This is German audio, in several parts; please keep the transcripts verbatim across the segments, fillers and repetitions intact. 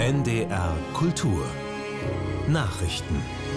N D R Kultur Nachrichten.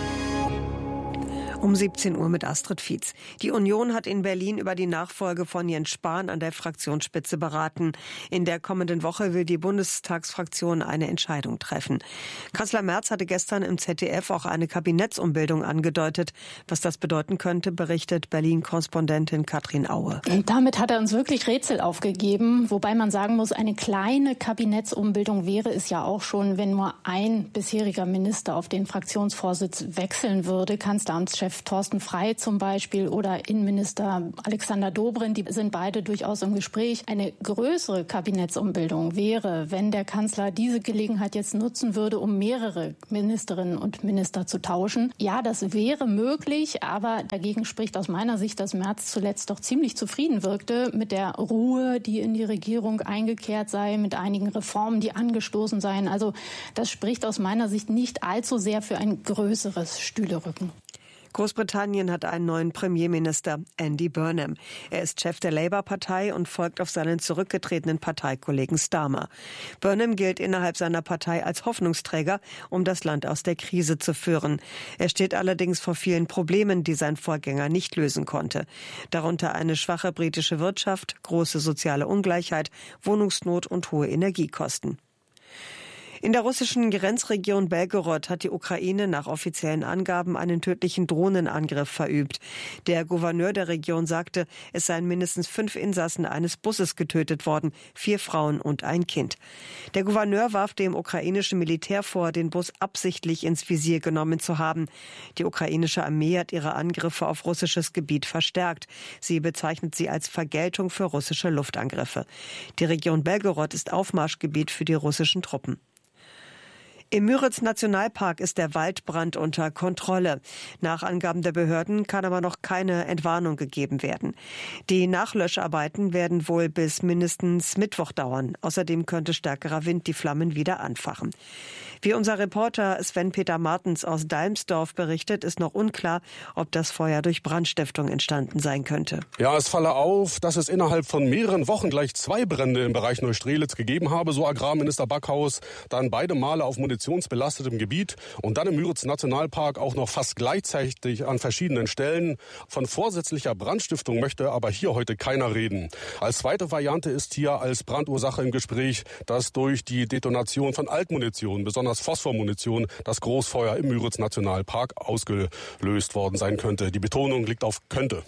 Um siebzehn Uhr mit Astrid Fietz. Die Union hat in Berlin über die Nachfolge von Jens Spahn an der Fraktionsspitze beraten. In der kommenden Woche will die Bundestagsfraktion eine Entscheidung treffen. Kanzler Merz hatte gestern im Z D F auch eine Kabinettsumbildung angedeutet. Was das bedeuten könnte, berichtet Berlin-Korrespondentin Katrin Aue. Und damit hat er uns wirklich Rätsel aufgegeben. Wobei man sagen muss, eine kleine Kabinettsumbildung wäre es ja auch schon, wenn nur ein bisheriger Minister auf den Fraktionsvorsitz wechseln würde. Kanzleramtschef Thorsten Frey zum Beispiel oder Innenminister Alexander Dobrindt, die sind beide durchaus im Gespräch. Eine größere Kabinettsumbildung wäre, wenn der Kanzler diese Gelegenheit jetzt nutzen würde, um mehrere Ministerinnen und Minister zu tauschen. Ja, das wäre möglich, aber dagegen spricht aus meiner Sicht, dass Merz zuletzt doch ziemlich zufrieden wirkte mit der Ruhe, die in die Regierung eingekehrt sei, mit einigen Reformen, die angestoßen seien. Also das spricht aus meiner Sicht nicht allzu sehr für ein größeres Stühlerücken. Großbritannien hat einen neuen Premierminister, Andy Burnham. Er ist Chef der Labour-Partei und folgt auf seinen zurückgetretenen Parteikollegen Starmer. Burnham gilt innerhalb seiner Partei als Hoffnungsträger, um das Land aus der Krise zu führen. Er steht allerdings vor vielen Problemen, die sein Vorgänger nicht lösen konnte. Darunter eine schwache britische Wirtschaft, große soziale Ungleichheit, Wohnungsnot und hohe Energiekosten. In der russischen Grenzregion Belgorod hat die Ukraine nach offiziellen Angaben einen tödlichen Drohnenangriff verübt. Der Gouverneur der Region sagte, es seien mindestens fünf Insassen eines Busses getötet worden, vier Frauen und ein Kind. Der Gouverneur warf dem ukrainischen Militär vor, den Bus absichtlich ins Visier genommen zu haben. Die ukrainische Armee hat ihre Angriffe auf russisches Gebiet verstärkt. Sie bezeichnet sie als Vergeltung für russische Luftangriffe. Die Region Belgorod ist Aufmarschgebiet für die russischen Truppen. Im Müritz-Nationalpark ist der Waldbrand unter Kontrolle. Nach Angaben der Behörden kann aber noch keine Entwarnung gegeben werden. Die Nachlöscharbeiten werden wohl bis mindestens Mittwoch dauern. Außerdem könnte stärkerer Wind die Flammen wieder anfachen. Wie unser Reporter Sven-Peter Martens aus Dalmsdorf berichtet, ist noch unklar, ob das Feuer durch Brandstiftung entstanden sein könnte. Ja, es falle auf, dass es innerhalb von mehreren Wochen gleich zwei Brände im Bereich Neustrelitz gegeben habe, so Agrarminister Backhaus. Dann beide Male auf munitionsbelastetem Gebiet und dann im Müritz-Nationalpark auch noch fast gleichzeitig an verschiedenen Stellen. Von vorsätzlicher Brandstiftung möchte aber hier heute keiner reden. Als zweite Variante ist hier als Brandursache im Gespräch, dass durch die Detonation von Altmunition, besonders Phosphormunition, das Großfeuer im Müritz-Nationalpark ausgelöst worden sein könnte. Die Betonung liegt auf könnte.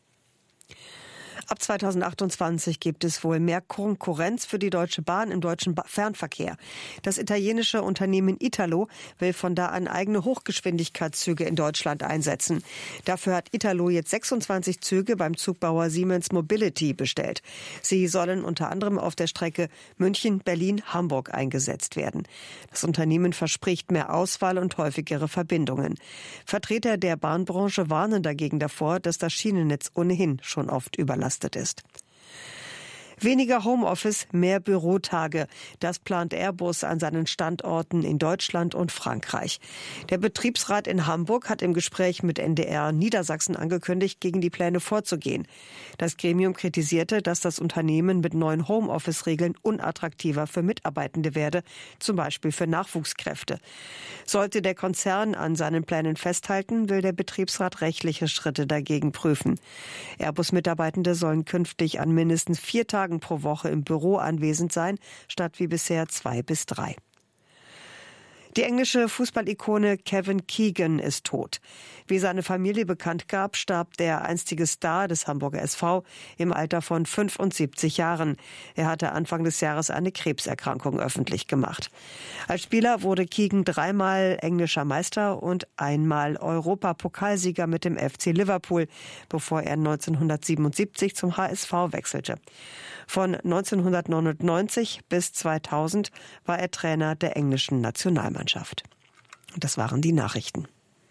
Ab zweitausendachtundzwanzig gibt es wohl mehr Konkurrenz für die Deutsche Bahn im deutschen Fernverkehr. Das italienische Unternehmen Italo will von da an eigene Hochgeschwindigkeitszüge in Deutschland einsetzen. Dafür hat Italo jetzt sechsundzwanzig Züge beim Zugbauer Siemens Mobility bestellt. Sie sollen unter anderem auf der Strecke München, Berlin, Hamburg eingesetzt werden. Das Unternehmen verspricht mehr Auswahl und häufigere Verbindungen. Vertreter der Bahnbranche warnen dagegen davor, dass das Schienennetz ohnehin schon oft überlastet ist. Weniger Homeoffice, mehr Bürotage. Das plant Airbus an seinen Standorten in Deutschland und Frankreich. Der Betriebsrat in Hamburg hat im Gespräch mit N D R Niedersachsen angekündigt, gegen die Pläne vorzugehen. Das Gremium kritisierte, dass das Unternehmen mit neuen Homeoffice-Regeln unattraktiver für Mitarbeitende werde, zum Beispiel für Nachwuchskräfte. Sollte der Konzern an seinen Plänen festhalten, will der Betriebsrat rechtliche Schritte dagegen prüfen. Airbus-Mitarbeitende sollen künftig an mindestens vier Tagen pro Woche im Büro anwesend sein, statt wie bisher zwei bis drei. Die englische Fußballikone Kevin Keegan ist tot. Wie seine Familie bekannt gab, starb der einstige Star des Hamburger S V im Alter von fünfundsiebzig Jahren. Er hatte Anfang des Jahres eine Krebserkrankung öffentlich gemacht. Als Spieler wurde Keegan dreimal englischer Meister und einmal Europapokalsieger mit dem F C Liverpool, bevor er neunzehnhundertsiebenundsiebzig zum H S V wechselte. Von neunzehnhundertneunundneunzig bis zweitausend war er Trainer der englischen Nationalmannschaft. Das waren die Nachrichten.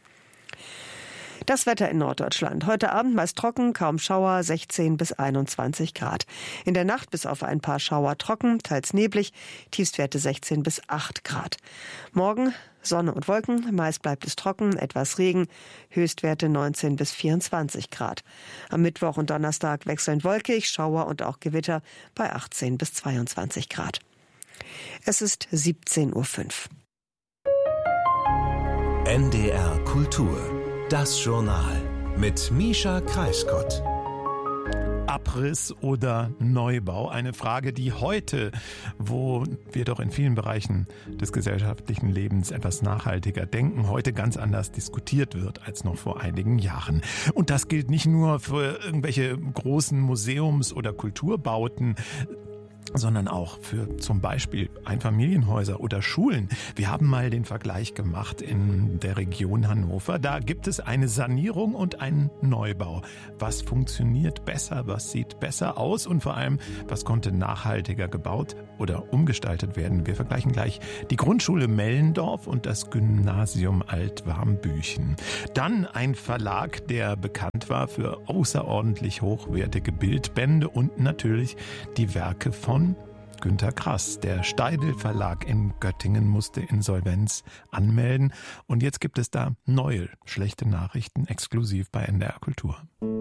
Das Wetter in Norddeutschland. Heute Abend meist trocken, kaum Schauer, sechzehn bis einundzwanzig Grad. In der Nacht bis auf ein paar Schauer trocken, teils neblig, Tiefstwerte sechzehn bis acht Grad. Morgen Sonne und Wolken, meist bleibt es trocken, etwas Regen, Höchstwerte neunzehn bis vierundzwanzig Grad. Am Mittwoch und Donnerstag wechselnd wolkig, Schauer und auch Gewitter bei achtzehn bis zweiundzwanzig Grad. Es ist siebzehn Uhr fünf. N D R Kultur, das Journal mit Mischa Kreisgott. Abriss oder Neubau? Eine Frage, die heute, wo wir doch in vielen Bereichen des gesellschaftlichen Lebens etwas nachhaltiger denken, heute ganz anders diskutiert wird als noch vor einigen Jahren. Und das gilt nicht nur für irgendwelche großen Museums- oder Kulturbauten, sondern auch für zum Beispiel Einfamilienhäuser oder Schulen. Wir haben mal den Vergleich gemacht in der Region Hannover. Da gibt es eine Sanierung und einen Neubau. Was funktioniert besser? Was sieht besser aus? Und vor allem, was konnte nachhaltiger gebaut oder umgestaltet werden? Wir vergleichen gleich die Grundschule Mellendorf und das Gymnasium Altwarmbüchen. Dann ein Verlag, der bekannt war für außerordentlich hochwertige Bildbände und natürlich die Werke von Günter Grass. Der Steidl Verlag in Göttingen musste Insolvenz anmelden. Und jetzt gibt es da neue schlechte Nachrichten exklusiv bei N D R Kultur.